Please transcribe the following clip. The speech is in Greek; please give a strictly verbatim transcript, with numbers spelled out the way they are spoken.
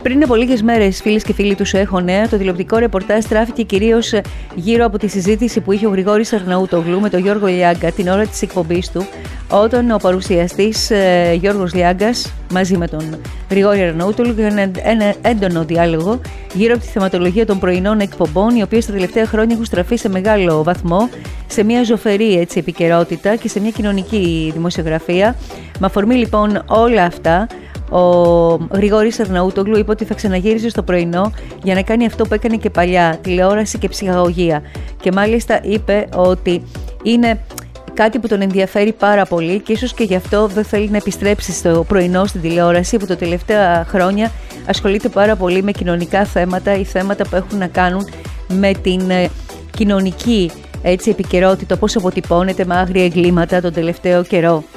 Πριν από λίγες μέρες, φίλες και φίλοι του ΣΟΕΧΟ Νέα, το τηλεοπτικό ρεπορτάζ στράφηκε κυρίως γύρω από τη συζήτηση που είχε ο Γρηγόρης Αρναούτογλου με τον Γιώργο Λιάγκα την ώρα της εκπομπής του, όταν ο παρουσιαστής ε, Γιώργος Λιάγκας μαζί με τον Γρηγόρη Αρναούτογλου είχαν ένα έντονο διάλογο γύρω από τη θεματολογία των πρωινών εκπομπών, οι οποίες τα τελευταία χρόνια έχουν στραφεί σε μεγάλο βαθμό σε μια ζωφερή έτσι, επικαιρότητα και σε μια κοινωνική δημοσιογραφία. Με αφορμή λοιπόν όλα αυτά, ο Γρηγόρης Αρναούτογλου είπε ότι θα ξαναγύρισε στο πρωινό για να κάνει αυτό που έκανε και παλιά, τηλεόραση και ψυχαγωγία. Και μάλιστα είπε ότι είναι κάτι που τον ενδιαφέρει πάρα πολύ και ίσως και γι' αυτό δεν θέλει να επιστρέψει στο πρωινό στην τηλεόραση, που τα τελευταία χρόνια ασχολείται πάρα πολύ με κοινωνικά θέματα ή θέματα που έχουν να κάνουν με την κοινωνική έτσι, επικαιρότητα, πώς αποτυπώνεται με άγρια εγκλήματα τον τελευταίο καιρό.